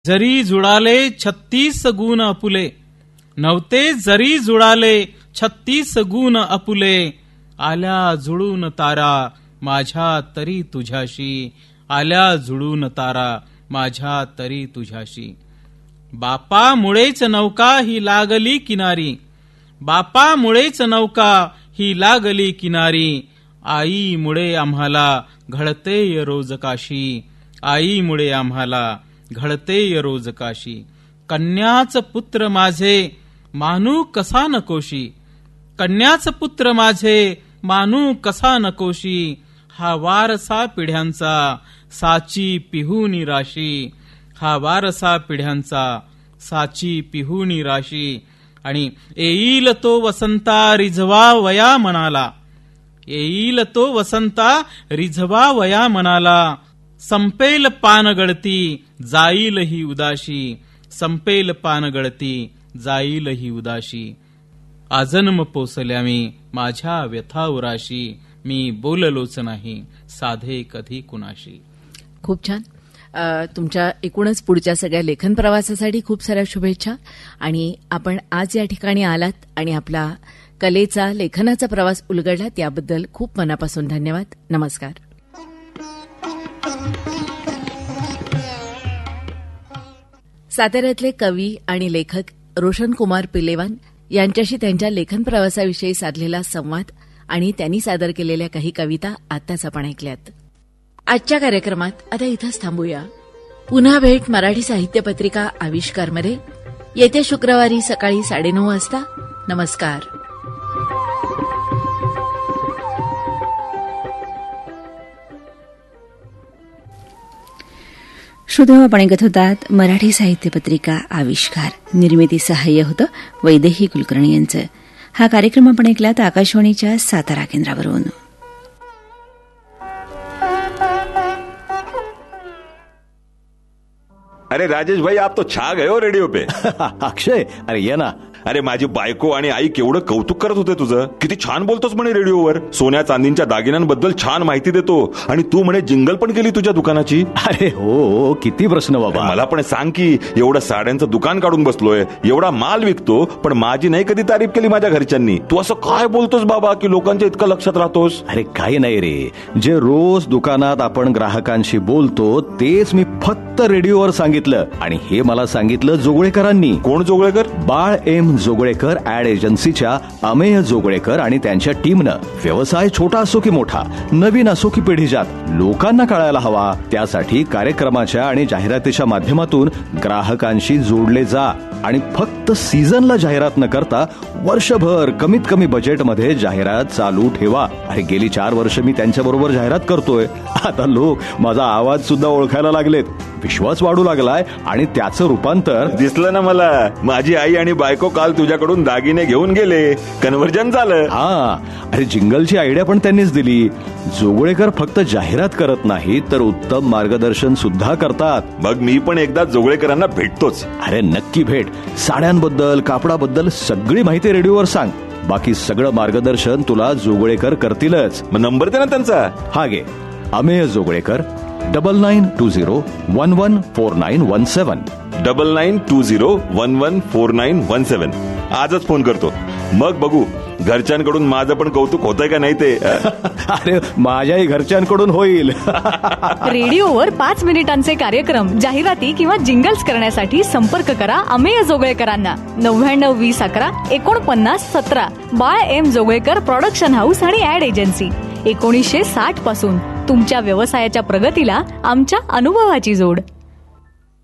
जरी जुळाले 36 गुण अपुले, नव्हते जरी जुळाले 36 गुण अपुले, आल्या जुळून तारा माझ्या तरी तुझ्याशी, आल्या जुळून तारा माझ्या तरी तुझ्याशी. बापामुळेच नौका ही लागली किनारी, बापामुळेच नौका ही लागली किनारी, आईमुळे आम्हाला घडते रोज काशी, आईमुळे आम्हाला घडते रोज काशी. कन्याच पुत्र माझे मानू कसा नकोशी, कन्याच पुत्र माझे मानू कसा नकोशी, हा वारसा पिढ्यांचा साची पिहुनी राशी, हा वारसा पिढ्यांचा साची पिहुनी राशी. आणि येईल तो वसंता रिझवा वया मनाला, येईल तो वसंता रिझवा वया मनाला, संपेल पान गळती जाईल ही उदाशी, संपेल पान गळती जाईल ही उदाशी. आजन्म पोसल्या मी माझ्या व्यथा उराशी, मी बोललोच नाही साधे कधी कुणाशी. खूप छान. तुमच्या एकूणच पुढच्या सगळ्या लेखन प्रवासासाठी खूप साऱ्या शुभेच्छा. आणि आपण आज या ठिकाणी आलात आणि आपला कलेचा लेखनाचा प्रवास उलगडला त्याबद्दल खूप मनापासून धन्यवाद. नमस्कार. साताऱ्यातले कवी आणि लेखक रोशन कुमार पिलेवान यांच्याशी त्यांच्या लेखन प्रवासाविषयी साधलेला संवाद आणि त्यांनी सादर केलेल्या काही कविता आत्ताच आपण ऐकल्यात. आजच्या कार्यक्रमात आता इथंच थांबूया. पुन्हा भेट मराठी साहित्य पत्रिका आविष्कारमध्ये येत्या शुक्रवारी सकाळी 9:30 वाजता. नमस्कार. श्रोतेहो, आपण ऐकत होतात मराठी साहित्य पत्रिका आविष्कार. निर्मिती सहाय्य होतं वैदेही कुलकर्णी यांचं. हा कार्यक्रम आपण ऐकलात आकाशवाणीच्या सातारा केंद्रावरून. अरे राजेश भाई, आप तो छा गए हो रेडिओ पे. अक्षय, अरे ये ना. अरे माझी बायको आणि आई केवढं कौतुक करत होते तुझं. किती छान बोलतोस म्हणे रेडिओवर. सोन्या चांदींच्या दागिन्यांबद्दल छान माहिती देतो आणि तू म्हणे जिंगल पण केली तुझ्या दुकानाची. अरे हो, किती प्रश्न बाबा. मला पण सांग की, एवढं साड्यांचं दुकान काढून बसलोय, एवढा माल विकतो, पण माझी नाही कधी तारीफ केली माझ्या घरच्यांनी. तू असं काय बोलतोस बाबा की लोकांच्या इतकं लक्षात राहतोस. अरे काही नाही रे, जे रोज दुकानात आपण ग्राहकांशी बोलतो तेच मी फक्त रेडिओवर सांगितलं. आणि हे मला सांगितलं जोगळेकरांनी. कोण जोगळेकर? बाळ एम जोगळेकर ऍड एजन्सीच्या अमेय जोगळेकर आणि त्यांच्या टीमनं. व्यवसाय छोटा असो की मोठा, नवीन असो की पिढीजात, लोकांना कळायला हवा त्यासाठी कार्यक्रमाच्या आणि जाहिरातीच्या माध्यमातून ग्राहकांशी जोडले जा. आणि फक्त सीझनला जाहिरात न करता वर्षभर कमीत कमी बजेटमध्ये जाहिरात चालू ठेवा. अरे गेली 4 वर्ष मी त्यांच्याबरोबर जाहिरात करतोय. आता लोक माझा आवाज सुद्धा ओळखायला लागलेत, विश्वास वाढू लागलाय आणि त्याचं रूपांतर दिसलं ना मला. माझी आई आणि बायको काल तुझ्याकडून दागिने घेऊन गेले, कन्व्हर्जन झालं. हा, अरे जिंगलची आयडिया पण त्यांनीच दिली. जोगळेकर फक्त जाहिरात करत नाहीत तर उत्तम मार्गदर्शन सुद्धा करतात. मग मी पण एकदा जोगळेकरांना भेटतोच. अरे नक्की भेट. साड्यांबद्दल, कापडाबद्दल सगळी माहिती रेडिओवर सांग. बाकी सगळं मार्गदर्शन तुला जोगळेकर करतीलच. मग नंबर दे ना त्यांचा. हा घे, अमेय जोगळेकर 9920114917 9920114917. आजच फोन करतो, मग बघू घरच्यांकडून माझं पण कौतुक होतंय का नाही ते. अरे माझ्याही घरच्यांकडून होईल. रेडिओवर 5 मिनिटांचे कार्यक्रम, जाहिराती किंवा जिंगल्स करण्यासाठी संपर्क करा अमेय जोगळेकरांना. 9920114917. बाळ एम जोगळेकर प्रोडक्शन हाऊस आणि ऍड एजन्सी. 1960 पासून तुमच्या व्यवसायाच्या प्रगतीला आमच्या अनुभवाची जोड.